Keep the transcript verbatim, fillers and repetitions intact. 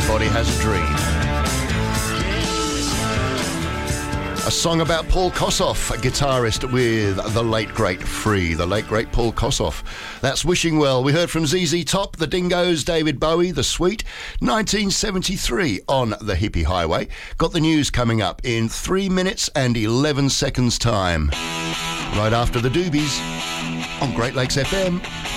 Everybody Has a Dream. A song about Paul Kossoff, a guitarist with the late great Free, the late great Paul Kossoff. That's Wishing Well. We heard from Z Z Top, the Dingoes, David Bowie, The Sweet, nineteen seventy-three on the Hippie Highway. Got the news coming up in three minutes and eleven seconds time. Right after the Doobies on Great Lakes F M.